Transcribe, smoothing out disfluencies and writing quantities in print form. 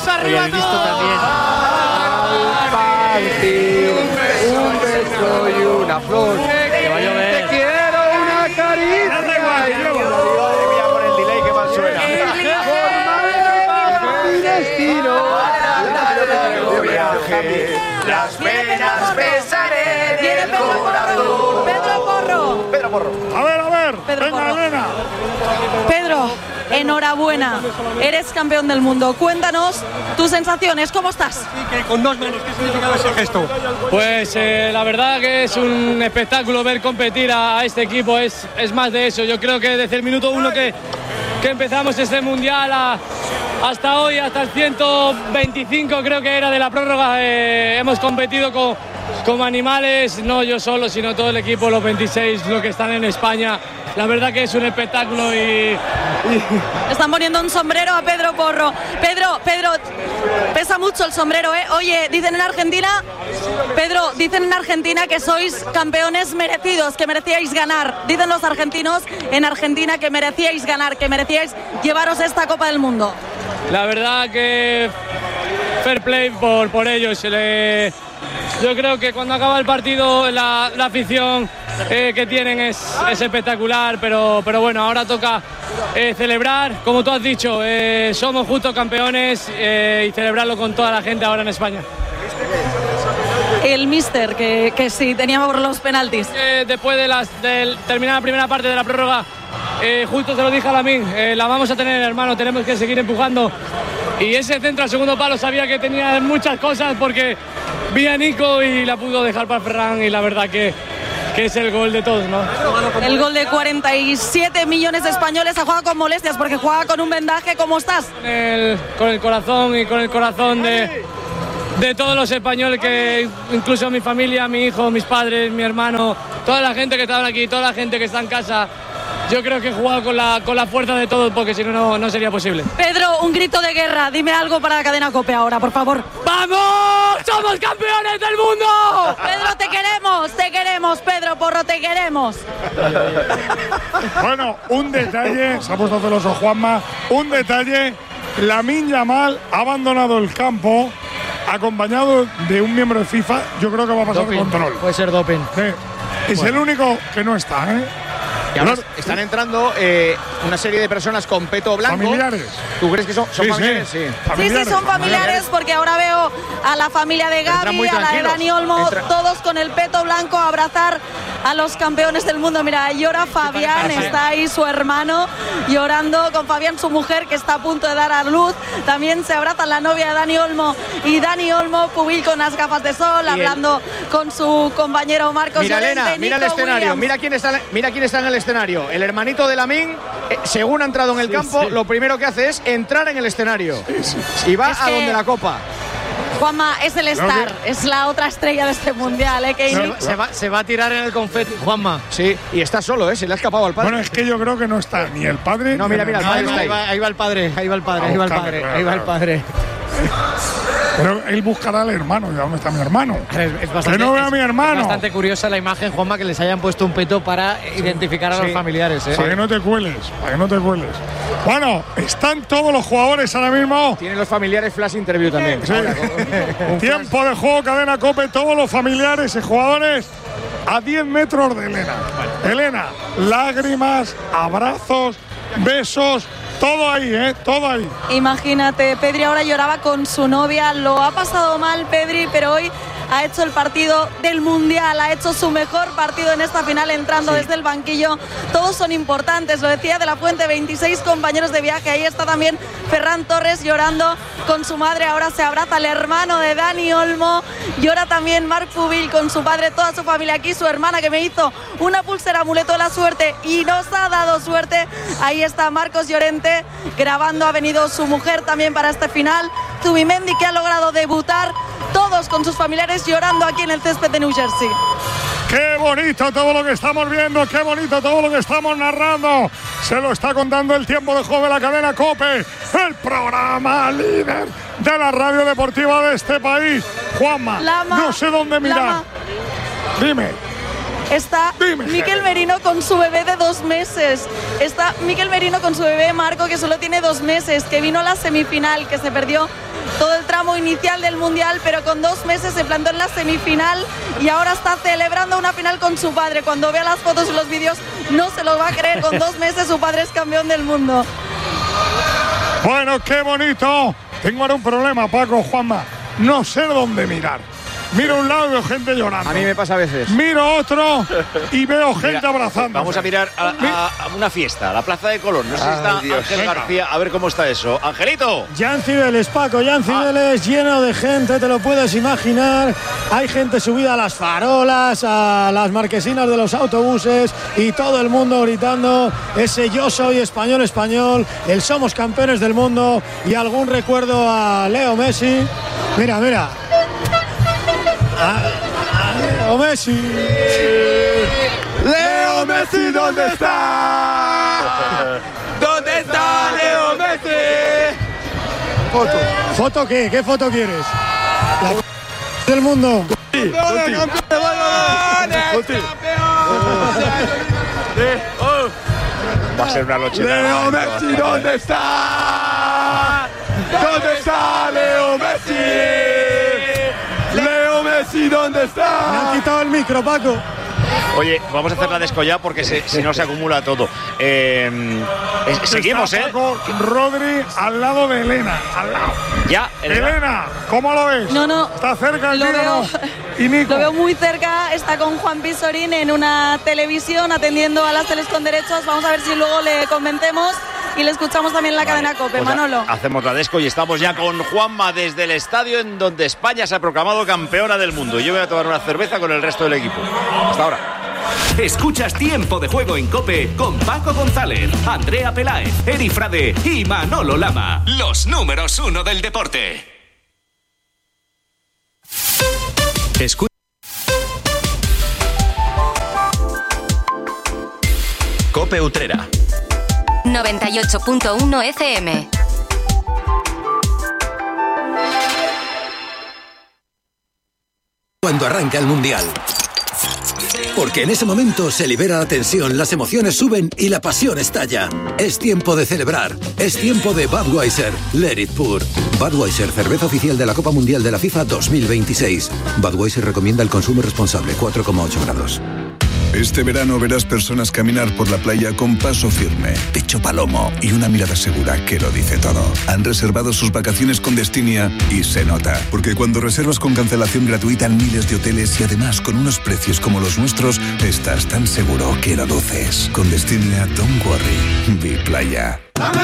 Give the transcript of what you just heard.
¡Vamos arriba todos! Un beso y una flor. Que va a llover. Te quiero una caricia. Madre mía, con el delay que mal suena. Mi destino. Las penas besaré del corazón. Pedro Porro. Pedro Porro. A ver. Pedro Venga, Porro. Elena. Pedro, enhorabuena. Eres campeón del mundo. Cuéntanos tus sensaciones. ¿Cómo estás? Con 2 manos, ¿qué significa ese gesto? Pues la verdad que es un espectáculo ver competir a este equipo, es más de eso. Yo creo que desde el minuto 1 que empezamos este mundial hasta hoy, hasta el 125 creo que era de la prórroga, hemos competido como animales, no yo solo, sino todo el equipo, los 26, los que están en España. La verdad que es un espectáculo y... Están poniendo un sombrero a Pedro Porro. Pedro, pesa mucho el sombrero, ¿eh? Oye, dicen en Argentina, Pedro, dicen en Argentina que sois campeones merecidos, que merecíais ganar. Dicen los argentinos en Argentina que merecíais ganar, que merecíais llevaros esta Copa del Mundo. La verdad que fair play por ellos. Yo creo que cuando acaba el partido la afición que tienen es espectacular, pero bueno, ahora toca celebrar, como tú has dicho, somos justos campeones y celebrarlo con toda la gente ahora en España. El míster, que sí, teníamos los penaltis. Después de terminar la primera parte de la prórroga, justo te lo dije a Lamine, la vamos a tener, hermano, tenemos que seguir empujando. Y ese centro al segundo palo sabía que tenía muchas cosas porque vi a Nico y la pudo dejar para Ferran y la verdad que es el gol de todos, ¿no? El gol de 47 millones de españoles. Ha jugado con molestias porque juega con un vendaje. ¿Cómo estás? Con el corazón y con el corazón de todos los españoles, que incluso mi familia, mi hijo, mis padres, mi hermano, toda la gente que está aquí, toda la gente que está en casa. Yo creo que he jugado con la fuerza de todos porque si no sería posible. Pedro, un grito de guerra. Dime algo para la cadena COPE ahora, por favor. ¡Vamos! ¡Somos campeones del mundo! Pedro, te queremos, Pedro Porro, te queremos. Bueno, un detalle, se ha puesto celoso Juanma, un detalle, Lamine Yamal ha abandonado el campo acompañado de un miembro de FIFA, yo creo que va a pasar el control. Puede ser doping. Sí. Es el único que no está, ¿eh? Y ahora están entrando una serie de personas con peto blanco. Familiares. ¿Tú crees que son familiares? Sí. Sí, son familiares porque ahora veo a la familia de Gaby, a la de Dani Olmo, todos con el peto blanco a abrazar a los campeones del mundo. Mira, llora Fabián, está ahí su hermano llorando con Fabián, su mujer, que está a punto de dar a luz. También se abrazan la novia de Dani Olmo y Dani Olmo, Pubil con las gafas de sol, hablando con su compañero Marcos Llorente. Elena, mira el escenario, mira quién está en el escenario. El hermanito de Lamine, según ha entrado en el campo, lo primero que hace es entrar en el escenario y va a donde la copa. Juanma, es el star, es la otra estrella de este mundial, Se va a tirar en el confeti, Juanma. Sí, y está solo, se le ha escapado al padre. Bueno, es que yo creo que no está ni el padre. No, mira, el padre está ahí. Ahí va el padre, ahí va el padre. Pero él buscará al hermano. ¿Y dónde está mi hermano? Es bastante, que no vea a mi hermano. Es bastante curiosa la imagen, Juanma, que les hayan puesto un peto para identificar a los familiares. Para que no te cueles, Bueno, están todos los jugadores ahora mismo. Tienen los familiares flash interview también. Sí. Tiempo de juego, cadena COPE, todos los familiares y jugadores a 10 metros de Elena. Elena, lágrimas, abrazos, besos. Todo ahí, todo ahí. Imagínate, Pedri ahora lloraba con su novia, lo ha pasado mal Pedri, pero hoy ha hecho el partido del Mundial, ha hecho su mejor partido en esta final entrando desde el banquillo. Todos son importantes, lo decía De la Fuente, 26 compañeros de viaje. Ahí está también Ferran Torres llorando con su madre, ahora se abraza el hermano de Dani Olmo, llora también Marc Pubil con su padre, toda su familia aquí, su hermana que me hizo una pulsera amuleto de la suerte y nos ha dado suerte. Ahí está Marcos Llorente grabando, ha venido su mujer también para este final, Zubimendi, que ha logrado debutar, todos con sus familiares llorando aquí en el césped de New Jersey. Qué bonito todo lo que estamos viendo, qué bonito todo lo que estamos narrando. Se lo está contando el tiempo de juego de la cadena COPE, el programa líder de la radio deportiva de este país. Juanma, no sé dónde mirar. Dime. Está Miquel Merino con su bebé de 2 meses. Está Miquel Merino con su bebé Marco, que solo tiene 2 meses, que vino a la semifinal, que se perdió todo el tramo inicial del Mundial, pero con 2 meses se plantó en la semifinal y ahora está celebrando una final con su padre. Cuando vea las fotos y los vídeos no se lo va a creer, con 2 meses su padre es campeón del mundo. Bueno, qué bonito. Tengo ahora un problema, Paco, Juanma. No sé dónde mirar. Miro un lado y veo gente llorando. A mí me pasa a veces. Miro otro y veo gente abrazando. Vamos a mirar a una fiesta, a la Plaza de Colón. No sé si está Ángel García. A ver cómo está eso. ¡Angelito! Jan Cibeles, Paco, Jan Cibeles, lleno de gente, te lo puedes imaginar. Hay gente subida a las farolas, a las marquesinas de los autobuses y todo el mundo gritando ese yo soy español, español, el somos campeones del mundo y algún recuerdo a Leo Messi. Mira, mira. Leo Messi. Leo Messi, ¿dónde está? ¿Dónde está Leo Messi? Foto. ¿Foto qué? ¿Qué foto quieres? La del mundo. Va a ser una noche. Leo Messi, ¿dónde está? ¿Dónde está Leo Messi? Leo Messi, ¿dónde está? Me han quitado el micro, Paco. Oye, vamos a hacer la descollá porque si no se acumula todo. Seguimos, Está Paco, Rodri al lado de Elena. Al lado. Ya, Elena, ¿cómo lo ves? No. ¿Está cerca el Lo tío, veo, no? ¿Y Nico? Lo veo muy cerca, está con Juan Pisorín en una televisión atendiendo a las teles con derechos. Vamos a ver si luego le convencemos y le escuchamos también en la cadena COPE. Pues Manolo. Hacemos la desco y estamos ya con Juanma desde el estadio en donde España se ha proclamado campeona del mundo. Yo voy a tomar una cerveza con el resto del equipo. Hasta ahora. Escuchas Tiempo de Juego en COPE con Paco González, Andrea Peláez, Eri Frade y Manolo Lama. Los números 1 del deporte. COPE Utrera 98.1 FM. Cuando arranca el Mundial. Porque en ese momento se libera la tensión, las emociones suben y la pasión estalla. Es tiempo de celebrar. Es tiempo de Budweiser. Let it pour. Budweiser, cerveza oficial de la Copa Mundial de la FIFA 2026. Budweiser recomienda el consumo responsable, 4,8 grados. Este verano verás personas caminar por la playa con paso firme, pecho palomo y una mirada segura que lo dice todo. Han reservado sus vacaciones con Destinia y se nota. Porque cuando reservas con cancelación gratuita en miles de hoteles y además con unos precios como los nuestros, estás tan seguro que lo luces. Con Destinia, don't worry. Be Playa.